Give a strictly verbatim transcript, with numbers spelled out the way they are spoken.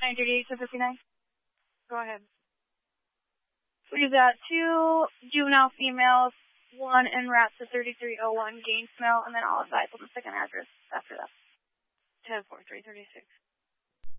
nine thirty-eight to fifty-nine. Go ahead. We've got two juvenile females, one en route to thirty-three oh one Gainesville, and then all advise on the second address after that. ten four, three thirty-six.